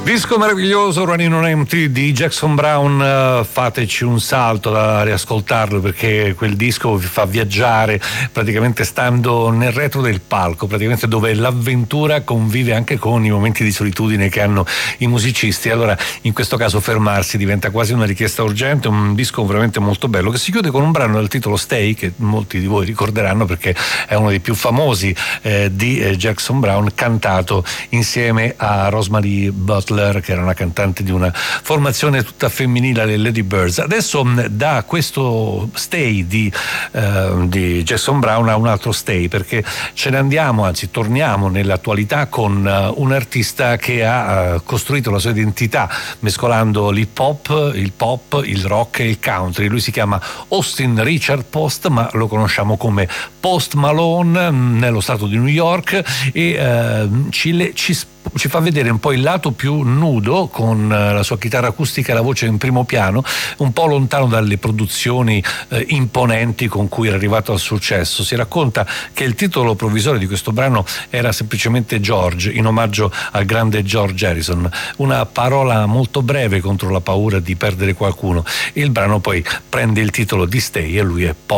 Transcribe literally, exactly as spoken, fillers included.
Disco meraviglioso, Running on Empty di Jackson Browne. Uh, fateci un salto a riascoltarlo, perché quel disco vi fa viaggiare praticamente stando nel retro del palco, praticamente dove l'avventura convive anche con i momenti di solitudine che hanno i musicisti. Allora in questo caso fermarsi diventa quasi una richiesta urgente. Un disco veramente molto bello che si chiude con un brano dal titolo Stay, che molti di voi ricorderanno perché è uno dei più famosi eh, di eh, Jackson Browne, cantato insieme a Rosemary Butler, che era una cantante di una formazione tutta femminile, le Lady Birds. Adesso da questo Stay di, eh, di Jackson Browne a un altro Stay, perché ce ne andiamo, anzi torniamo nell'attualità con uh, un artista che ha uh, costruito la sua identità mescolando l'hip hop, il pop, il rock e il country. Lui si chiama Austin Richard Post, ma lo conosciamo come Post Malone, nello stato di New York, e uh, ci, ci ci fa vedere un po' il lato più nudo, con la sua chitarra acustica e la voce in primo piano, un po' lontano dalle produzioni eh, imponenti con cui era arrivato al successo. Si racconta che il titolo provvisorio di questo brano era semplicemente George, in omaggio al grande George Harrison, una parola molto breve contro la paura di perdere qualcuno. Il brano poi prende il titolo di Stay e lui è